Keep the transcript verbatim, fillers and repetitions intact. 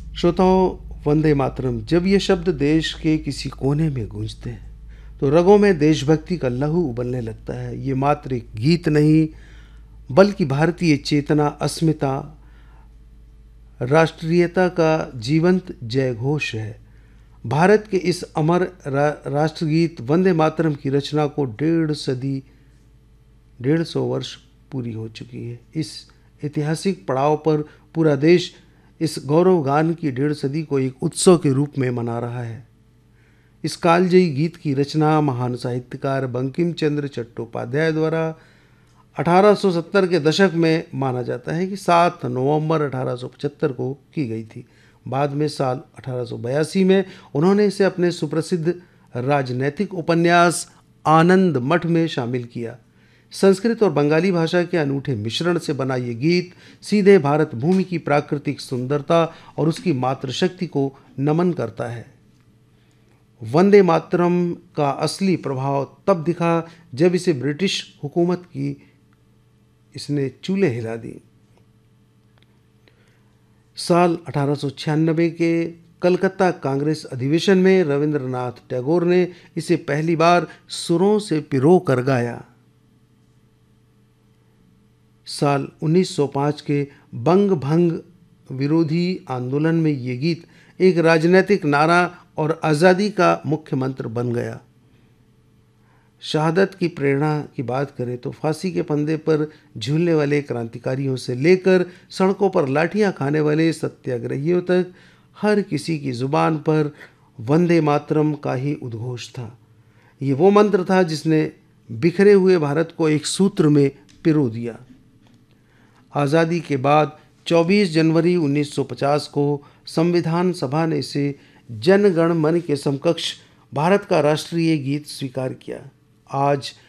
श्रोताओं, वंदे मातरम जब ये शब्द देश के किसी कोने में गूंजते हैं तो रगों में देशभक्ति का लहू उबलने लगता है। ये मात्र एक गीत नहीं, बल्कि भारतीय चेतना, अस्मिता, राष्ट्रीयता का जीवंत जय घोष है। भारत के इस अमर रा, राष्ट्रगीत वंदे मातरम की रचना को डेढ़ सदी डेढ़ सौ वर्ष पूरी हो चुकी है। इस ऐतिहासिक पड़ाव पर पूरा देश इस गौरव गान की डेढ़ सदी को एक उत्सव के रूप में मना रहा है। इस कालजयी गीत की रचना महान साहित्यकार बंकिम चंद्र चट्टोपाध्याय द्वारा अठारह सौ सत्तर के दशक में माना जाता है कि सात नवंबर अठारह सौ पचहत्तर को की गई थी। बाद में साल अठारह सौ बयासी में उन्होंने इसे अपने सुप्रसिद्ध राजनैतिक उपन्यास आनंद मठ में शामिल किया। संस्कृत और बंगाली भाषा के अनूठे मिश्रण से बना ये गीत सीधे भारत भूमि की प्राकृतिक सुंदरता और उसकी मातृशक्ति को नमन करता है। वंदे मातरम का असली प्रभाव तब दिखा जब इसे ब्रिटिश हुकूमत की इसने चूल्हे हिला दी। साल अठारह सौ छियानवे के कलकत्ता कांग्रेस अधिवेशन में रविंद्रनाथ टैगोर ने इसे पहली बार सुरों से पिरो कर गाया। साल उन्नीस सौ पाँच के बंग भंग विरोधी आंदोलन में ये गीत एक राजनीतिक नारा और आज़ादी का मुख्य मंत्र बन गया। शहादत की प्रेरणा की बात करें तो फांसी के फंदे पर झूलने वाले क्रांतिकारियों से लेकर सड़कों पर लाठियां खाने वाले सत्याग्रहियों तक हर किसी की जुबान पर वंदे मातरम का ही उद्घोष था। ये वो मंत्र था जिसने बिखरे हुए भारत को एक सूत्र में पिरो दिया। आज़ादी के बाद चौबीस जनवरी उन्नीस सौ पचास को संविधान सभा ने इसे जन गण मन के समकक्ष भारत का राष्ट्रीय गीत स्वीकार किया। आज